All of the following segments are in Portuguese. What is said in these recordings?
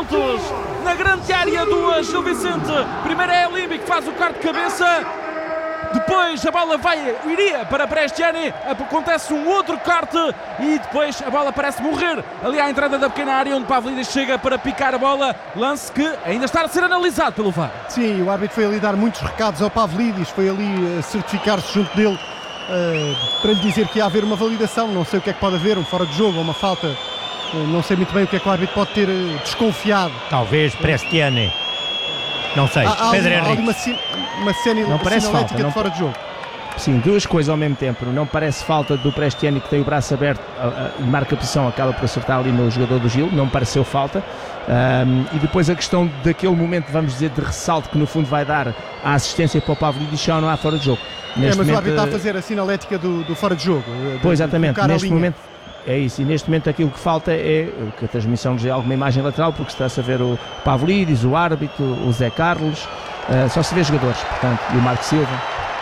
lançamentos na grande área do Gil Vicente. Primeiro é Elibi que faz o corte de cabeça. Depois a bola iria para Prestiani, acontece um outro corte e depois a bola parece morrer ali à entrada da pequena área onde Pavlidis chega para picar a bola, lance que ainda está a ser analisado pelo VAR. Sim, o árbitro foi ali dar muitos recados ao Pavlidis, foi ali certificar-se junto dele para lhe dizer que ia haver uma validação, não sei o que é que pode haver, um fora de jogo ou uma falta, não sei muito bem o que é que o árbitro pode ter desconfiado. Talvez Prestiani. Não sei, Pedro Henrique. Uma cena sinalética de fora de jogo. Sim, duas coisas ao mesmo tempo. Não parece falta do Prestiani, que tem o braço aberto e marca a posição, acaba por acertar ali no jogador do Gil, não me pareceu falta. E depois a questão daquele momento, vamos dizer, de ressalto que no fundo vai dar a assistência para o Pavlidis, já não há fora de jogo. Mas o árbitro está a fazer a sinalética do fora de jogo. Pois, exatamente, neste momento é isso, e neste momento aquilo que falta é que a transmissão nos dê alguma imagem lateral, porque está-se a ver o Pavlidis, o árbitro, o Zé Carlos, só se vê jogadores, portanto, e o Marco Silva.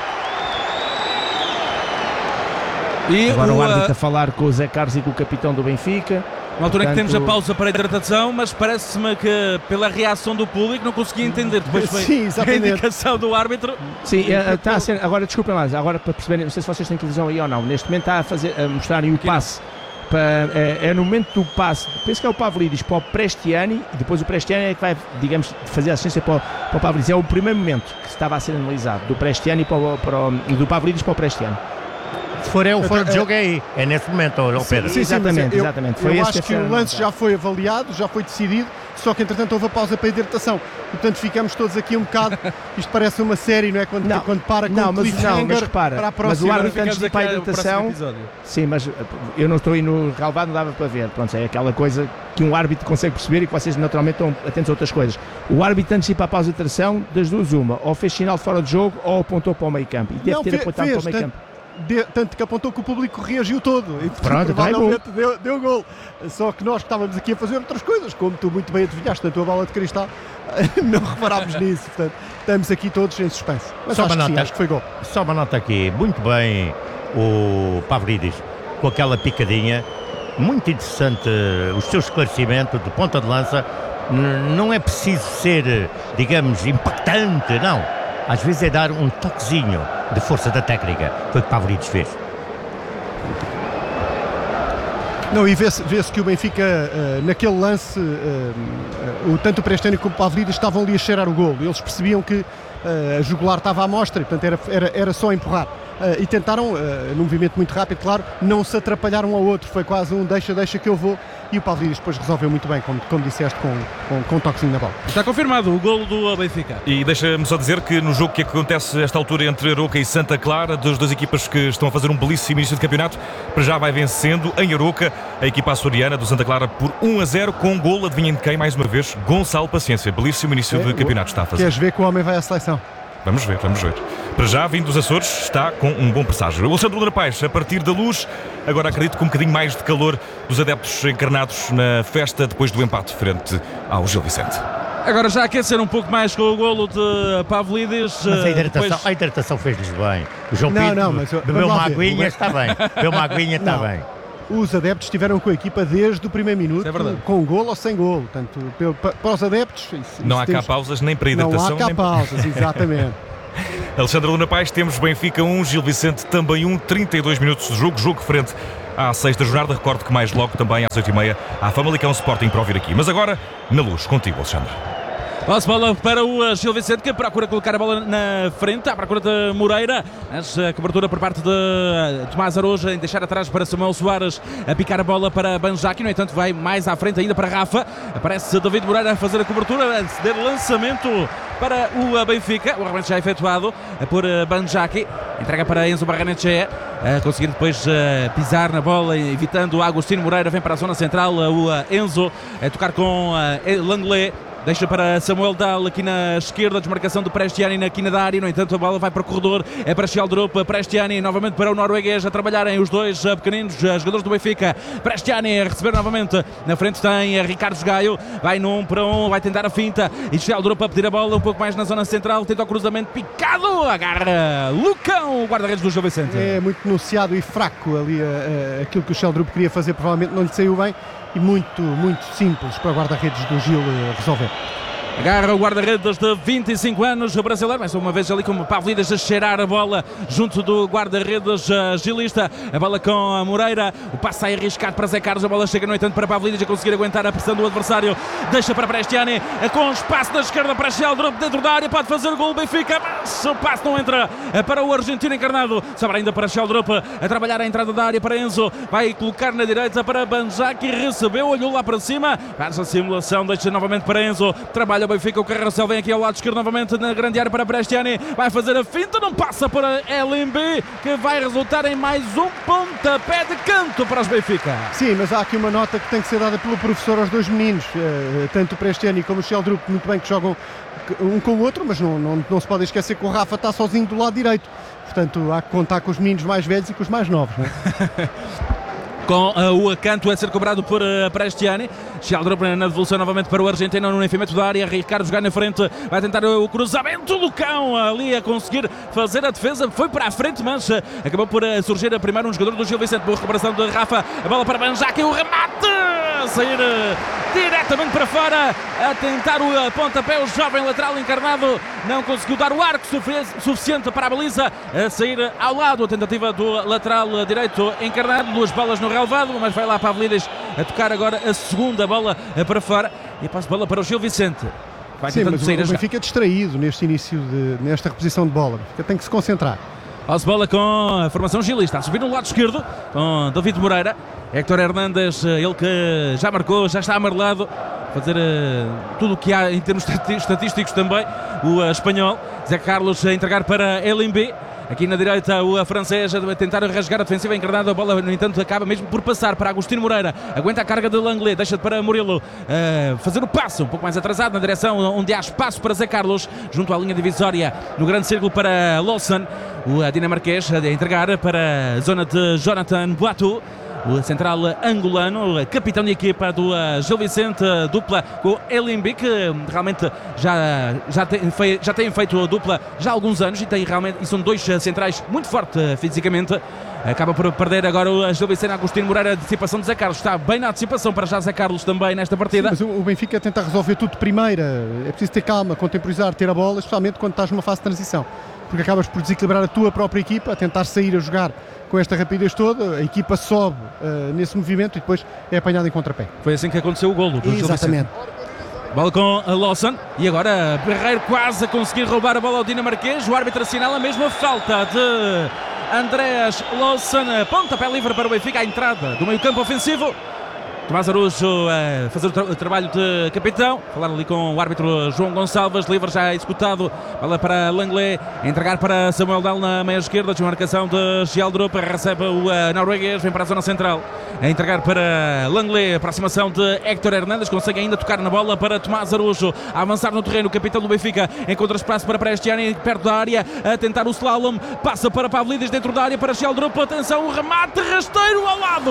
E agora o árbitro a falar com o Zé Carlos e com o capitão do Benfica. Na altura em que temos a pausa para a hidratação, mas parece-me que pela reação do público não consegui entender. Depois foi a indicação do árbitro. Sim, está a ser, agora desculpem lá, agora para perceberem, não sei se vocês têm televisão aí ou não, neste momento está a mostrarem o passe. É no momento do passe, penso que é o Pavlidis para o Prestiani, e depois o Prestiani é que vai, digamos, fazer a assistência para o Pavlidis. É o primeiro momento que estava a ser analisado, do Prestiani do Pavlidis para o Prestiani. Se for o fora de jogo é aí, é nesse momento, João Pedro. Sim, exatamente. Eu acho que o lance já foi avaliado, já foi decidido, só que entretanto houve a pausa para a hidratação. Portanto ficamos todos aqui um bocado, isto parece uma série, não é? Quando para com mas repara, para a próxima. Mas o árbitro antes de ir para a hidratação, sim, mas eu não estou aí no relevado, não dava para ver, pronto, é aquela coisa que um árbitro consegue perceber e que vocês naturalmente estão atentos a outras coisas. O árbitro antes de ir para a pausa de hidratação, das duas uma, ou fez sinal de fora de jogo ou apontou para o meio campo, e deve ter apontado para o meio campo. Tanto que apontou que o público reagiu todo e pronto, provavelmente deu gol. Só que nós que estávamos aqui a fazer outras coisas, como tu muito bem adivinhaste na tua bola de cristal, não reparámos nisso. Portanto, estamos aqui todos em suspense. Mas só acho que foi gol. Só uma nota aqui, muito bem o Pavlidis, com aquela picadinha, muito interessante o seu esclarecimento de ponta de lança. Não é preciso ser, digamos, impactante, não. Às vezes é dar um toquezinho de força da técnica. Foi o que Pavlidis fez. Não, e vê-se que o Benfica, naquele lance, tanto o Prestiani como o Pavlidis estavam ali a cheirar o golo. Eles percebiam que a jugular estava à mostra e, portanto, era só empurrar. E tentaram, num movimento muito rápido, claro, não se atrapalhar um ao outro. Foi quase um deixa que eu vou. E o Pavlidis depois resolveu muito bem, como disseste, com um toquezinho na bola. Está confirmado o golo do Benfica. E deixa-me só dizer que no jogo que acontece a esta altura entre Arouca e Santa Clara, das duas equipas que estão a fazer um belíssimo início de campeonato, para já vai vencendo em Arouca a equipa açoriana do Santa Clara por 1-0, com um golo, adivinhem de quem, mais uma vez, Gonçalo Paciência. Belíssimo início de campeonato está a fazer. Queres ver que o homem vai à seleção? Vamos ver. Para já, vindo dos Açores, está com um bom presságio. O Alexandre Luna Paes, a partir da Luz, agora acredito com um bocadinho mais de calor dos adeptos encarnados na festa depois do empate frente ao Gil Vicente. Agora já aquecer um pouco mais com o golo de Pavlidis. Mas a hidratação fez-lhes bem. O João Pinto bebeu uma aguinha, está bem. Bebeu uma aguinha, está bem. Os adeptos estiveram com a equipa desde o primeiro minuto, com golo ou sem golo. Portanto, para os adeptos... Não há cá pausas nem para a hidratação. Não há cá pausas, exatamente. Alexandre Luna Paes, temos Benfica 1, Gil Vicente também 1, 32 minutos de jogo frente à sexta jornada. Recordo que mais logo também às 8h30 há Famalicão Sporting para ouvir aqui. Mas agora, na Luz, contigo, Alexandre. Passe bola para o Gil Vicente, que procura colocar a bola na frente, à procura de Moreira, mas a cobertura por parte de Tomás Aroja em deixar atrás para Samuel Soares, a picar a bola para Banjaki, no entanto vai mais à frente ainda para Rafa, aparece David Moreira a fazer a cobertura, a ceder lançamento para o Benfica, o arremate já efetuado por Banjaki, entrega para Enzo Barrenetxea, conseguindo depois pisar na bola, evitando Agostinho Moreira, vem para a zona central, o Enzo a tocar com Langlais. Deixa para Samuel Dahl aqui na esquerda, desmarcação do Prestiani na quina da área, no entanto a bola vai para o corredor, é para Sheldrup, Prestiani novamente para o norueguês a trabalharem os dois pequeninos jogadores do Benfica. Prestiani a receber novamente, na frente tem Ricardo Gaio, vai num para um, vai tentar a finta e Sheldrup a pedir a bola um pouco mais na zona central, tenta o cruzamento, picado, agarra Lucão, o guarda-redes do Gil Vicente. É muito denunciado e fraco ali, aquilo que o Sheldrup queria fazer provavelmente não lhe saiu bem. e muito simples para o guarda-redes do Gil resolver. Agarra o guarda-redes de 25 anos, o brasileiro, mais uma vez ali com Pavlidis a cheirar a bola junto do guarda-redes gilista. A bola com a Moreira, o passe sai arriscado para Zé Carlos, a bola chega no entanto para Pavlidis a conseguir aguentar a pressão do adversário. Deixa para Prestiani, com espaço da esquerda para Sheldrup dentro da área, pode fazer o gol Benfica, mas o passe não entra para o argentino encarnado. Sobra ainda para Sheldrup, a trabalhar a entrada da área para Enzo, vai colocar na direita para Banjak, recebeu, olhou lá para cima, faz a simulação, deixa novamente para Enzo, trabalha o Benfica, o Carrossel vem aqui ao lado esquerdo novamente na grande área para Prestiani, vai fazer a finta, não passa para LMB, que vai resultar em mais um pontapé de canto para os Benfica. Sim, mas há aqui uma nota que tem que ser dada pelo professor aos dois meninos, tanto o Prestiani como o Sheldrup, muito bem que jogam um com o outro, mas não se pode esquecer que o Rafa está sozinho do lado direito, portanto há que contar com os meninos mais velhos e com os mais novos, não é? Com o canto a ser cobrado por Prestiani. Sheldrup na devolução novamente para o argentino no enfiamento da área. Ricardo jogar na frente, vai tentar o cruzamento. Lucão ali a conseguir fazer a defesa, foi para a frente, mas acabou por surgir primeiro um jogador do Gil Vicente. Boa recuperação de Rafa, a bola para Banjak e o remate a sair diretamente para fora, a tentar o pontapé. O jovem lateral encarnado não conseguiu dar o arco suficiente para a baliza, a sair ao lado. A tentativa do lateral direito encarnado, duas bolas no relevado, mas vai lá Pavlidis a tocar agora a segunda bola para fora e passa a bola para o Gil Vicente. Vai tentando sair. O Benfica distraído neste início, nesta reposição de bola. Tem que se concentrar. Passe bola com a formação gilista, a subir no lado esquerdo com David Moreira. Héctor Hernández, ele que já marcou, já está amarelado, fazer tudo o que há em termos estatísticos também. O espanhol, Zé Carlos a entregar para LMB. Aqui na direita o francês a tentar rasgar a defensiva encarnada, a bola no entanto acaba mesmo por passar para Agostinho Moreira, aguenta a carga de Langlais, deixa para Murilo fazer o passo, um pouco mais atrasado na direção onde há espaço para Zé Carlos, junto à linha divisória, no grande círculo para Lawson, o dinamarquês a entregar para a zona de Jonathan Boatou. O central angolano, capitão de equipa do Gil Vicente, dupla com o LMB, que realmente já tem feito a dupla já há alguns anos e são dois centrais muito fortes fisicamente. Acaba por perder agora o Gil Vicente. Agostinho Moreira, a antecipação de Zé Carlos, está bem na antecipação para já Zé Carlos também nesta partida. Sim, mas o Benfica tenta resolver tudo de primeira, é preciso ter calma, contemporizar, ter a bola, especialmente quando estás numa fase de transição, porque acabas por desequilibrar a tua própria equipa, a tentar sair a jogar com esta rapidez toda, a equipa sobe nesse movimento e depois é apanhada em contrapé. Foi assim que aconteceu o golo do Exatamente. Bola com a Lawson e agora Barreiro quase a conseguir roubar a bola ao dinamarquês. O árbitro assinala a mesma falta de Andreas Lawson. Pontapé livre para o Benfica, a entrada do meio campo ofensivo. Tomás Araújo a fazer o trabalho de capitão, falar ali com o árbitro João Gonçalves, livre já executado, bola para Langlais, entregar para Samuel Dal na meia esquerda, desmarcação de Sheldrup, recebe o norueguês, vem para a zona central, a entregar para Langlais, aproximação de Héctor Hernández, consegue ainda tocar na bola para Tomás Araújo, a avançar no terreno, o capitão do Benfica, encontra espaço para Prestiani, perto da área, a tentar o slalom, passa para Pavlidis dentro da área para Sheldrup, atenção, o remate rasteiro ao lado!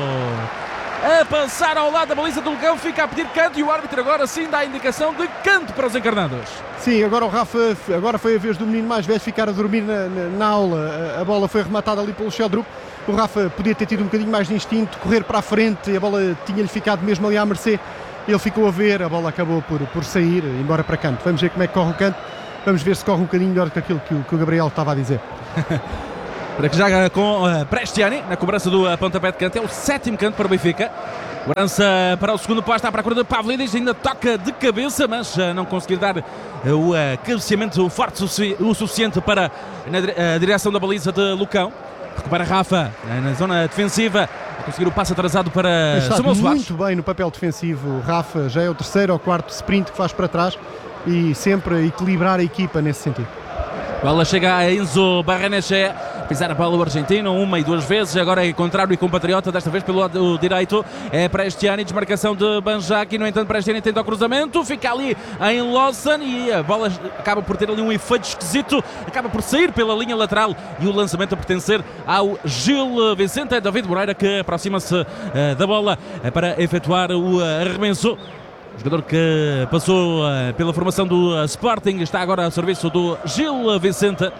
A passar ao lado da baliza do Lucão, fica a pedir canto e o árbitro agora sim dá a indicação de canto para os encarnados. Sim, agora o Rafa, agora foi a vez do menino mais velho ficar a dormir na aula, a bola foi rematada ali pelo Sheldrup, o Rafa podia ter tido um bocadinho mais de instinto, correr para a frente, a bola tinha-lhe ficado mesmo ali à mercê, ele ficou a ver, a bola acabou por sair, embora para canto. Vamos ver como é que corre o canto, vamos ver se corre um bocadinho melhor que aquilo que o Gabriel estava a dizer. Para que joga com Prestiani na cobrança do pontapé de canto, é o sétimo canto para o Benfica. Cobrança para o segundo posto, à procura de Pavlidis, ainda toca de cabeça, mas não conseguiu dar o cabeceamento forte o suficiente para a direção da baliza de Lucão. Recupera Rafa na zona defensiva, a conseguir o passo atrasado para Samuel Soares. Muito bem no papel defensivo, Rafa já é o terceiro ou quarto sprint que faz para trás e sempre equilibrar a equipa nesse sentido. A bola chega a Enzo Barrenechea, pisar a bola o argentino uma e duas vezes, agora é contrário e compatriota, desta vez pelo lado direito, é Prestiani, desmarcação de Banjak, no entanto Prestiani tenta o cruzamento, fica ali em Lawson e a bola acaba por ter ali um efeito esquisito, acaba por sair pela linha lateral e o lançamento a pertencer ao Gil Vicente. É David Moreira que aproxima-se da bola para efetuar o arremesso. O jogador que passou pela formação do Sporting está agora a serviço do Gil Vicente.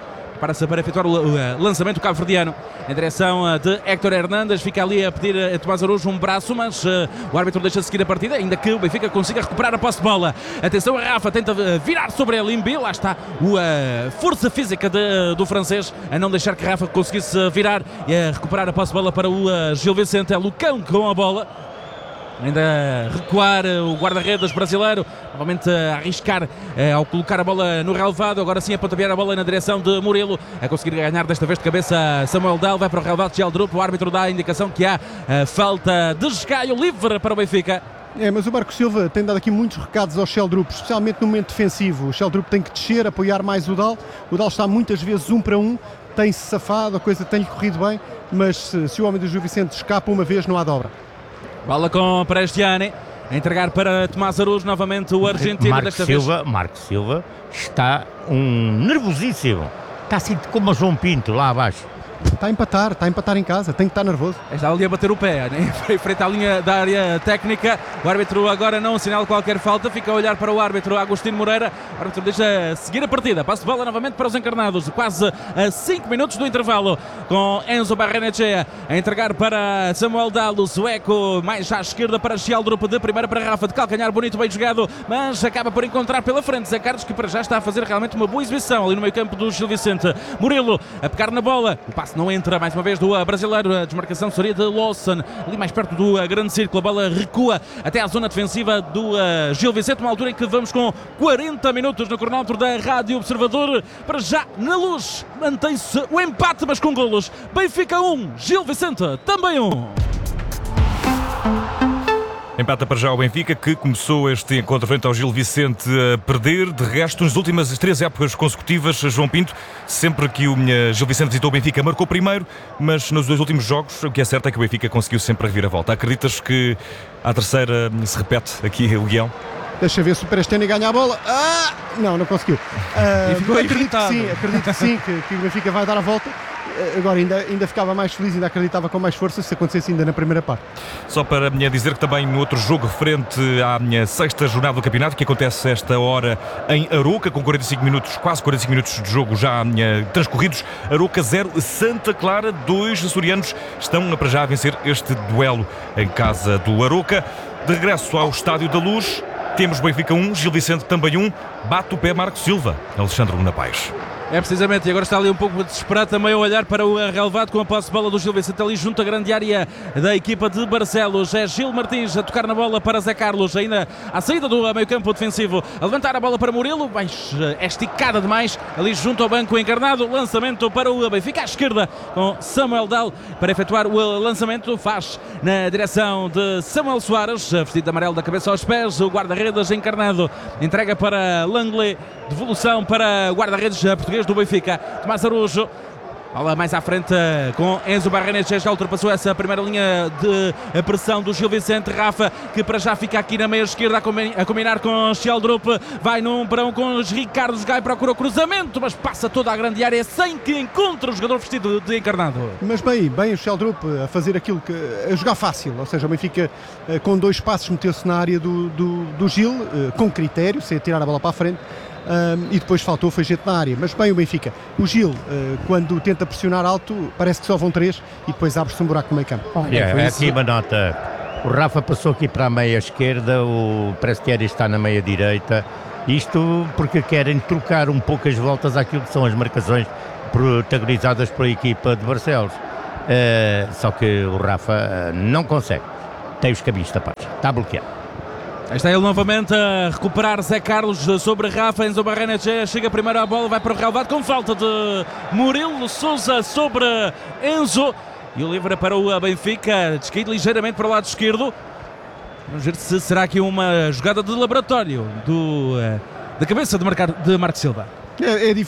Para-se para efetuar o lançamento cabo-verdiano em direção de Héctor Hernández. Fica ali a pedir a Tomás Araújo um braço, mas o árbitro deixa de seguir a partida, ainda que o Benfica consiga recuperar a posse de bola. Atenção, a Rafa tenta virar sobre a Limbi. Lá está a força física do francês a não deixar que Rafa conseguisse virar e a recuperar a posse de bola para o Gil Vicente. É Lucão com a bola. Ainda recuar o guarda-redes brasileiro, novamente a arriscar ao colocar a bola no relevado. Agora sim a pontapear a bola na direção de Murilo, a conseguir ganhar desta vez de cabeça Samuel Dal. Vai para o relevado de Geldrup. O árbitro dá a indicação que há falta de escaio livre para o Benfica. Mas o Marco Silva tem dado aqui muitos recados ao Sheldrup, especialmente no momento defensivo. O Sheldrup tem que descer, apoiar mais o Dal. O Dal está muitas vezes 1 para 1, tem-se safado, a coisa tem-lhe corrido bem, mas se o homem do Gil Vicente escapa uma vez, não há dobra. Bola com Prestiani, a entregar para Tomás Araújo, novamente o argentino. Marco Silva está nervosíssimo. Está assim como a João Pinto lá abaixo. Está a empatar em casa, tem que estar nervoso. Está ali a bater o pé, né? Em frente à linha da área técnica. O árbitro agora não assinala qualquer falta, fica a olhar para o árbitro Agostinho Moreira. O árbitro deixa seguir a partida. Passo de bola novamente para os encarnados, quase a 5 minutos do intervalo, com Enzo Barrenechea a entregar para Samuel Dal, o sueco, mais à esquerda para Sheldrup, de primeira para Rafa, de calcanhar, bonito, bem jogado, mas acaba por encontrar pela frente Zé Carlos, que para já está a fazer realmente uma boa exibição ali no meio campo do Gil Vicente. Murilo a pegar na bola, o passe não entra mais uma vez do brasileiro, a desmarcação seria de Lawson, ali mais perto do grande círculo. A bola recua até à zona defensiva do Gil Vicente, uma altura em que vamos com 40 minutos no cronómetro da Rádio Observador. Para já na luz mantém-se o empate, mas com golos. Benfica 1, Gil Vicente também 1. Empata para já o Benfica, que começou este encontro frente ao Gil Vicente a perder. De resto, nas últimas 3 épocas consecutivas, João Pinto, sempre que o Gil Vicente visitou o Benfica, marcou primeiro, mas nos 2 últimos jogos, o que é certo é que o Benfica conseguiu sempre revirar a volta. Acreditas que à terceira se repete aqui o guião? Deixa ver se o Prestiani ganha a bola. Não conseguiu. Acredito que sim, que o Benfica vai dar a volta. Agora ainda ficava mais feliz, ainda acreditava com mais força se acontecesse ainda na primeira parte. Só para dizer que também no outro jogo referente à minha 6ª jornada do campeonato, que acontece esta hora em Arouca, com 45 minutos, quase 45 minutos de jogo já transcorridos. Arouca 0, Santa Clara 2. Açorianos estão para já a vencer este duelo em casa do Arouca. De regresso ao Estádio da Luz, temos Benfica 1, Gil Vicente também 1. Bate o pé Marco Silva, Alexandre Luna Paes. É precisamente, e agora está ali um pouco desesperado também a olhar para o relevado, com a posse de bola do Gil Vicente ali junto à grande área da equipa de Barcelos. É Gil Martins a tocar na bola para Zé Carlos, ainda à saída do meio campo defensivo, a levantar a bola para Murilo, mas é esticada demais ali junto ao banco encarnado. Lançamento para o Benfica à esquerda, com Samuel Dal para efetuar o lançamento. Faz na direção de Samuel Soares, vestido de amarelo da cabeça aos pés, o guarda-redes encarnado entrega para Langley, devolução para o guarda-redes português do Benfica, Tomás Araújo. Bola mais à frente com Enzo Barrenechea, já ultrapassou essa primeira linha de pressão do Gil Vicente. Rafa, que para já fica aqui na meia esquerda a combinar com Sheldrup, vai num para um com Ricardo Gai, procura o cruzamento, mas passa toda a grande área sem que encontre o jogador vestido de encarnado. Mas bem o Sheldrup a fazer aquilo a jogar fácil, ou seja, o Benfica com 2 passos meteu-se na área do Gil, com critério, sem tirar a bola para a frente. E depois foi gente na área, mas bem o Benfica. O Gil, quando tenta pressionar alto, parece que só vão 3 e depois abre-se um buraco no meio campo. Aqui uma nota: o Rafa passou aqui para a meia esquerda, o Prestiani está na meia direita, isto porque querem trocar um pouco as voltas àquilo que são as marcações protagonizadas pela equipa de Barcelos. Só que o Rafa não consegue, tem os caminhos tapados, está bloqueado. Aí está ele novamente a recuperar Zé Carlos sobre Rafa. Enzo Barrenechea chega primeiro à bola, vai para o relevado com falta de Murilo Sousa sobre Enzo, e o livre para o Benfica, descaído ligeiramente para o lado esquerdo. Vamos ver se será aqui uma jogada de laboratório da cabeça de Marco Silva. É difícil